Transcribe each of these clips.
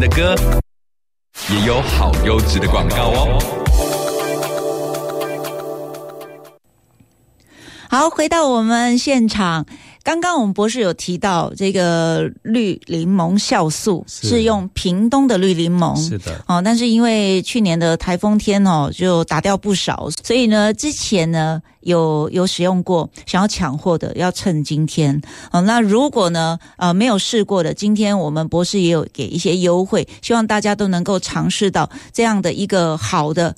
的歌，也有好优质的广告哦。 好，回到我们现场，刚刚我们博士有提到这个绿柠檬酵素是用屏东的绿柠檬， 是的但是因为去年的台风天就打掉不少，所以呢之前呢有使用过，想要抢货的要趁今天。那如果呢没有试过的，今天我们博士也有给一些优惠，希望大家都能够尝试到这样的一个好的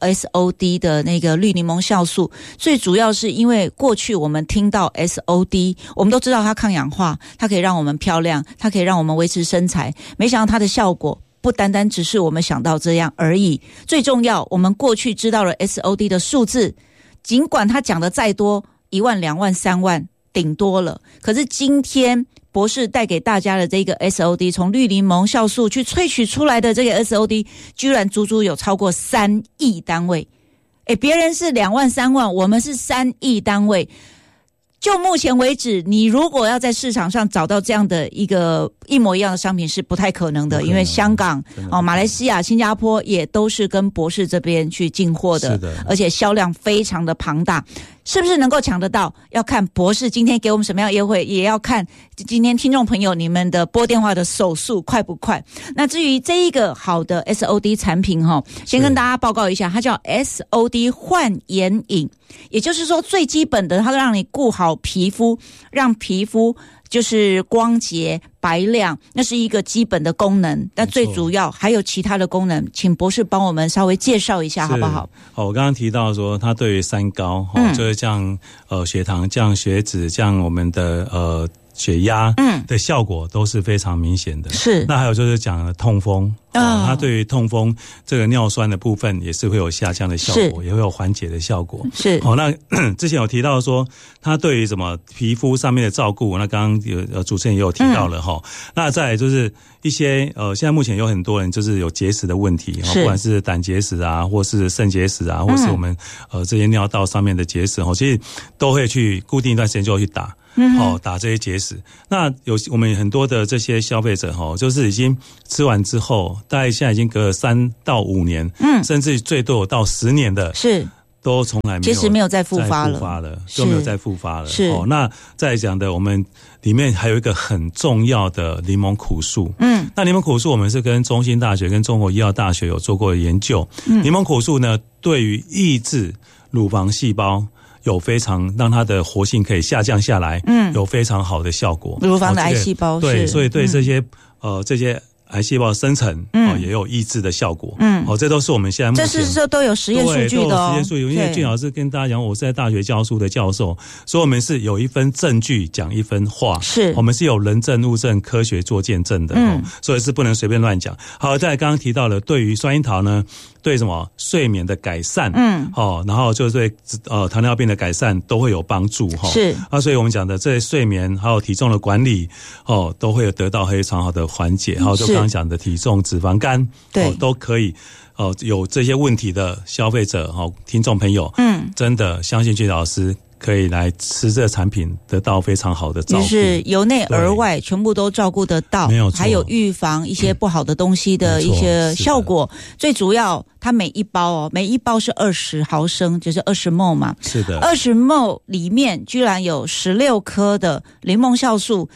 SOD 的那个绿柠檬酵素。最主要是因为过去我们听到 SOD， 我们都知道它抗氧化，它可以让我们漂亮，它可以让我们维持身材，没想到它的效果不单单只是我们想到这样而已。最重要，我们过去知道了 SOD 的数字，尽管它讲的再多，1万、2万、3万顶多了，可是今天博士带给大家的这个 SOD， 从绿柠檬酵素去萃取出来的这个 SOD， 居然足足有超过3亿单位。别人是2万、3万，我们是3亿单位。就目前为止，你如果要在市场上找到这样的一个一模一样的商品是不太可能的，因为香港、马来西亚、新加坡也都是跟博士这边去进货的，而且销量非常的庞大。是不是能够抢得到？要看博士今天给我们什么样的优惠，也要看今天听众朋友你们的拨电话的手速快不快。那至于这一个好的 SOD 产品先跟大家报告一下，它叫 SOD 焕颜饮，也就是说最基本的，它让你顾好皮肤，让皮肤就是光洁白亮，那是一个基本的功能。但最主要还有其他的功能，请博士帮我们稍微介绍一下好不好？ 我刚刚提到说它对于三高就是降血糖、降血脂、降我们的血压的效果都是非常明显的。是。那还有就是讲痛风它对于痛风这个尿酸的部分也是会有下降的效果，也会有缓解的效果。是。那之前有提到说它对于什么皮肤上面的照顾，那刚刚有主持人也有提到了那再来就是一些现在目前有很多人就是有结石的问题不管是胆结石啊，或是肾结石啊，或是我们这些尿道上面的结石其实都会去固定一段时间就会去打打这些结石。那我们很多的这些消费者就是已经吃完之后，大概现在已经隔了3到5年甚至最多有到10年的，是都从来没有再复发了， 就没有再复发了。是那再讲的，我们里面还有一个很重要的柠檬苦素。那柠檬苦素我们是跟中兴大学跟中国医药大学有做过研究。柠檬苦素呢，对于抑制乳房细胞有非常让它的活性可以下降下来，有非常好的效果。乳房的癌细胞， 对，所以对这些癌细胞生成也有抑制的效果。这都是我们现在目前这是都有实验数据的实验数据。因为俊老师跟大家讲，我是在大学教书的教授，所以我们是有一分证据讲一分话，是我们是有人证物证科学做见证的所以是不能随便乱讲。好，再来刚刚提到了对于酸樱桃呢，对什么睡眠的改善然后就对糖尿病的改善都会有帮助是所以我们讲的这些睡眠还有体重的管理都会有得到非常好的缓解。还有就刚刚讲的体重、脂肪肝对都可以有这些问题的消费者听众朋友真的相信俊老师可以来吃这个产品，得到非常好的照顾， 就是由内而外全部都照顾得到，没有错，还有预防一些不好的东西的一些效果。最主要它每一包是20毫升，就是20 ml 嘛，是的，20 ml 里面居然有16颗的柠檬酵素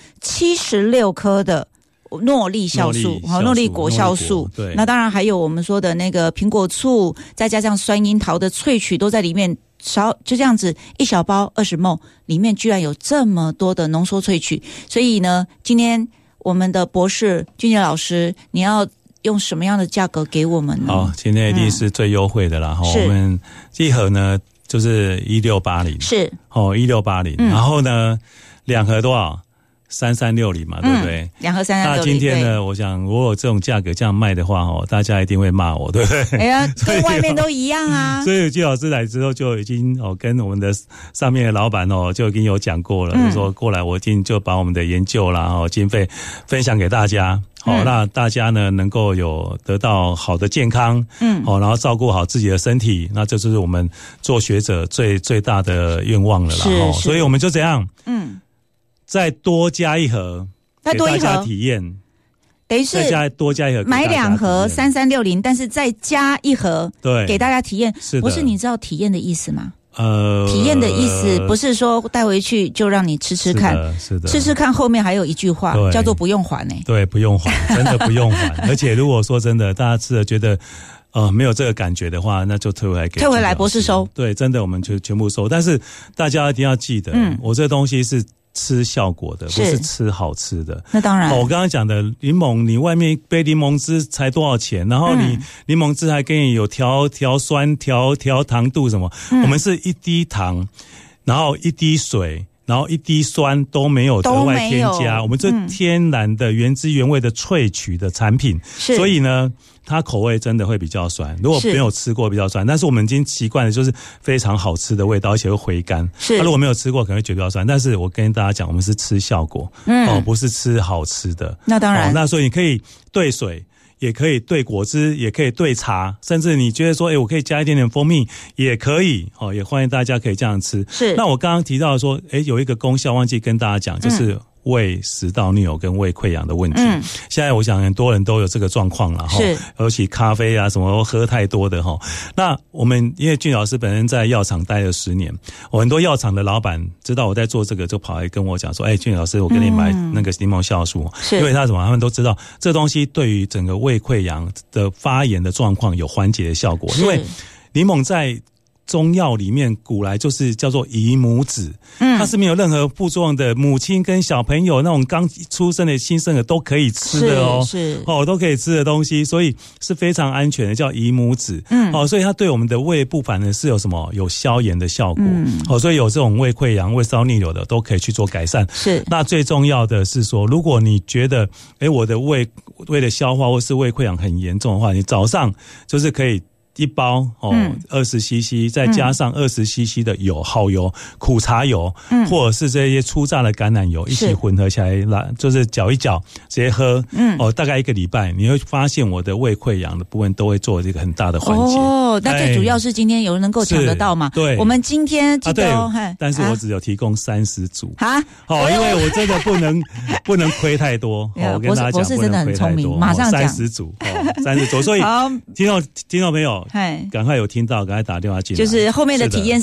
，76颗的诺丽酵素，诺丽果酵素，对，那当然还有我们说的那个苹果醋，再加上酸樱桃的萃取都在里面。就这样子一小包20 ml 里面居然有这么多的浓缩萃取，所以呢，今天我们的博士俊杰老师，你要用什么样的价格给我们呢？ 好，今天一定是最优惠的啦。我们一盒呢就是1680，是1680，然后呢2盒多少？3360嘛，对不对？2盒3360。那今天呢，我想如果这种价格这样卖的话大家一定会骂我，对不对？ 哎呀，跟外面都一样啊。 所以季老师来之后就已经跟我们的上面的老板就已经有讲过了，就说过来我已经就把我们的研究啦经费分享给大家。那大家呢能够有得到好的健康，然后照顾好自己的身体，那这就是我们做学者最大的愿望了啦。所以我们就这样，再多加一盒，给大家体验。 等于是再多加一盒， 买2盒3360，但是再加1盒， 对， 给大家体验。 是的， 不是你知道体验的意思吗？体验的意思不是说带回去就让你吃吃看， 是的， 吃吃看后面还有一句话叫做不用还欸。 对，不用还，真的不用还。而且如果说真的大家吃了觉得没有这个感觉的话，那就退回来博士收。对，真的我们就全部收。但是大家一定要记得，我这东西是吃效果的，不是吃好吃的。 那当然， 我刚刚讲的柠檬，你外面一杯柠檬汁才多少钱？然后你柠檬汁还给你有调酸、调糖度什么？我们是1滴糖，然后1滴水，然后1滴酸都没有额外添加，我们这天然的原汁原味的萃取的产品，所以呢，它口味真的会比较酸，如果没有吃过比较酸，但是我们已经习惯了就是非常好吃的味道，而且会回甘。如果没有吃过可能会觉得比较酸，但是我跟大家讲，我们是吃效果，不是吃好吃的。 那当然， 那所以你可以兑水，也可以兑果汁，也可以兑茶，甚至你觉得说我可以加一点点蜂蜜也可以，也欢迎大家可以这样吃。是，那我刚刚提到说有一个功效忘记跟大家讲，就是胃食道逆流跟胃溃疡的问题。现在我想很多人都有这个状况了，是，尤其咖啡啊什么喝太多的齁。那我们因为俊老师本身在药厂待了10年，我很多药厂的老板知道我在做这个，就跑来跟我讲说，俊老师，我给你买那个柠檬酵素，因为他什么，他们都知道这东西对于整个胃溃疡的发炎的状况有缓解的效果，因为柠檬在中药里面古来就是叫做姨母子，它是没有任何副作用的，母亲跟小朋友那种刚出生的新生儿都可以吃的都可以吃的东西，所以是非常安全的，叫姨母子。所以它对我们的胃部反而是有什么有消炎的效果。所以有这种胃溃疡、胃食道逆流的都可以去做改善。是，那最重要的是说，如果你觉得我的胃的消化或是胃溃疡很严重的话，你早上就是可以1包20cc 再加上20cc 的好油、苦茶油，或者是这些初榨的橄榄油一起混合起来，就是搅一搅直接喝。大概1个礼拜你会发现我的胃溃疡的部分都会做这个很大的缓解。 那最主要是今天有人能够抢得到嘛？对，我们今天记得但是我只有提供30组因为我真的不能亏太多。我跟大家讲，不能亏太多， 马上讲 30组，30组。所以听众朋友赶快有听到，赶快打电话进来， 就是后面的体验